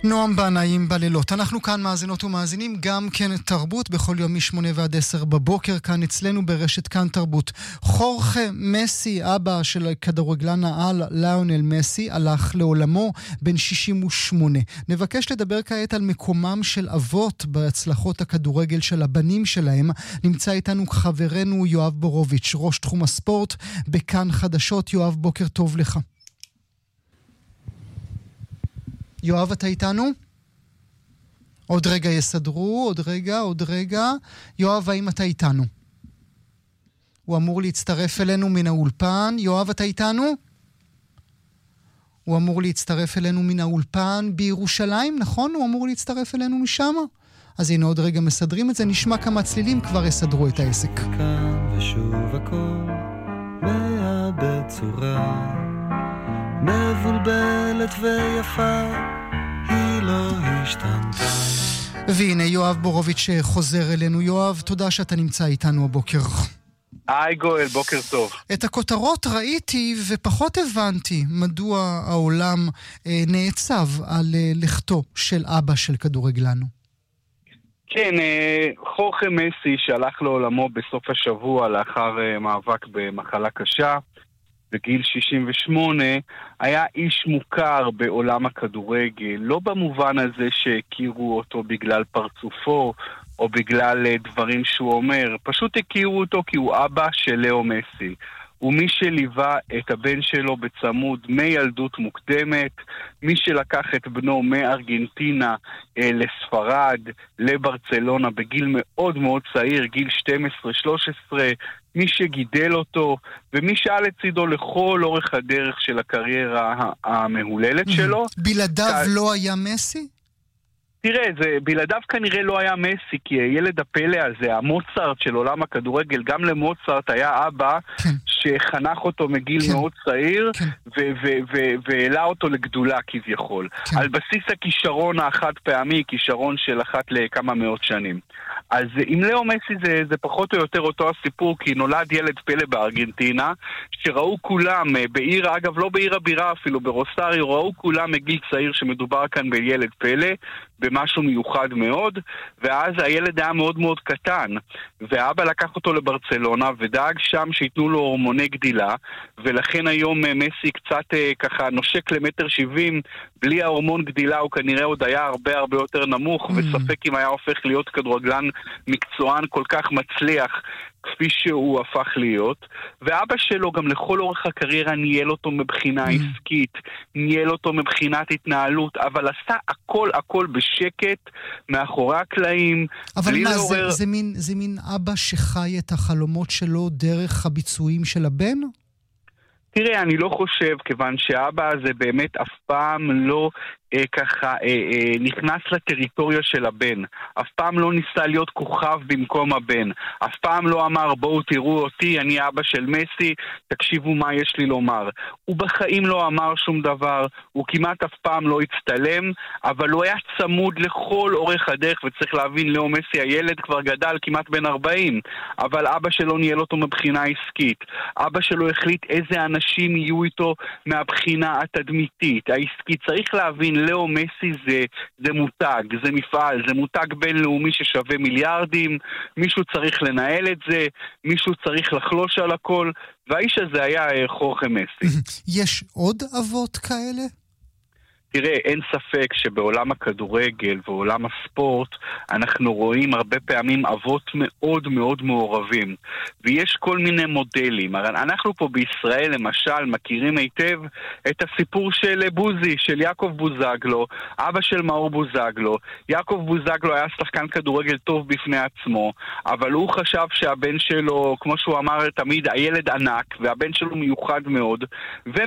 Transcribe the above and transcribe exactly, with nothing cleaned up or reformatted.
נועם בנאים בלילות. אנחנו כאן מאזינות ומאזינים גם כן תרבות בכל יום משמונה ועד עשר בבוקר כאן אצלנו ברשת כאן תרבות. חורכה מסי, אבא של כדורגלן העל ליונל מסי, הלך לעולמו בן שישים ושמונה. נבקש לדבר כעת על מקומם של אבות בהצלחות הכדורגל של הבנים שלהם. נמצא איתנו חברנו יואב בורוביץ', ראש תחום הספורט בכאן חדשות. יואב, בוקר טוב לך. יואב, אתה איתנו? עוד רגע יסדרו, עוד רגע, עוד רגע. יואב, האם אתה איתנו? הוא אמור להצטרף אלינו מן האולפן. יואב, אתה איתנו? הוא אמור להצטרף אלינו מן האולפן בירושלים, נכון? הוא אמור להצטרף אלינו משם? אז הנה עוד רגע מסדרים את זה, נשמע כמה צלילים כבר יסדרו את העסק. כאן ושוב הכל מאבד צורה, מבולבלת ויפה, היא לא השתנתה. והנה יואב בורוביץ' חוזר אלינו. יואב, תודה שאתה נמצא איתנו הבוקר. היי גואל, בוקר טוב. את הכותרות ראיתי ופחות הבנתי מדוע העולם אה, נעצב על אה, לכתו של אבא של כדורגלנו. כן, אה, חורכה מסי שהלך לעולמו בסוף השבוע לאחר אה, מאבק במחלה קשה בגיל שישים ושמונה, היה איש מוכר בעולם הכדורגל, לא במובן הזה שהכירו אותו בגלל פרצופו או בגלל דברים שהוא אומר, פשוט הכירו אותו כי הוא אבא של לאו מסי. ומי שליווה את הבן שלו בצמוד מילדות מוקדמת, מי שלקח את בנו מארגנטינה אה, לספרד, לברצלונה בגיל מאוד מאוד צעיר, גיל שתים עשרה שלוש עשרה, מי שגידל אותו ומי שהיה לצידו לכל אורך הדרך של הקריירה המהוללת שלו. בלעדיו כ... לא היה מסי? תראה, זה, בלעדיו כנראה לא היה מסי, כי הילד הפלא הזה, המוצרט של עולם הכדורגל, גם למוצרט היה אבא כן. שחנך אותו מגיל כן. מאוד צעיר, כן. והעלה אותו לגדולה כביכול. כן. על בסיס הכישרון האחד פעמי, כישרון של אחת לכמה מאות שנים. אז עם לאו מסי זה, זה פחות או יותר אותו הסיפור, כי נולד ילד פלא בארגנטינה, שראו כולם, בעיר, אגב לא בעיר הבירה אפילו, ברוסריו, ראו כולם מגיל צעיר שמדובר כאן בילד פלא, במשהו מיוחד מאוד, ואז הילד היה מאוד מאוד קטן, והאבא לקח אותו לברצלונה, ודאג שם שיתנו לו הורמוני גדילה, ולכן היום מסי קצת ככה נושק למטר שבעים, בלי ההורמון גדילה הוא כנראה עוד היה הרבה הרבה יותר נמוך, mm. וספק אם היה הופך להיות כדורגלן מקצוען כל כך מצליח, כפי שהוא הפך להיות, ואבא שלו גם לכל אורך הקריירה ניהל אותו מבחינה mm. עסקית, ניהל אותו מבחינת התנהלות, אבל עשה הכל הכל בשקט, מאחורי הקלעים. אבל מה, לעורר... זה, זה, מין, זה מין אבא שחי את החלומות שלו דרך הביצועים של הבן? תראה, אני לא חושב, כיוון שהאבא הזה באמת אף פעם לא אה, ככה אה, אה, נכנס לטריטוריה של הבן. אף פעם לא ניסה להיות כוכב במקום הבן. אף פעם לא אמר, בואו תראו אותי, אני אבא של מסי, תקשיבו מה יש לי לומר. הוא בחיים לא אמר שום דבר, הוא כמעט אף פעם לא הצטלם, אבל הוא היה צמוד לכל אורך הדרך, וצריך להבין, לאו מסי, הילד כבר גדל כמעט בן ארבעים, אבל אבא שלו ניהל אותו מבחינה עסקית. אבא שלו החליט איזה אנשים יהיו איתו מהבחינה התדמיתית, העסקית. צריך להבין, לאו מסי זה, זה מותג, זה מפעל, זה מותג בינלאומי ששווה מיליארדים, מישהו צריך לנהל את זה, מישהו צריך לחלוש על הכל, והאיש הזה היה חורכה מסי. יש עוד אבות כאלה? תראה, אין ספק שבעולם הכדורגל ועולם הספורט אנחנו רואים הרבה פעמים אבות מאוד מאוד מעורבים, ויש כל מיני מודלים. אנחנו פה בישראל למשל מכירים היטב את הסיפור של בוזי, של יעקב בוזגלו, אבא של מאור בוזגלו. יעקב בוזגלו היה שחקן כדורגל טוב בפני עצמו, אבל הוא חשב שהבן שלו, כמו שהוא אמר תמיד, הילד ענק, והבן שלו מיוחד מאוד,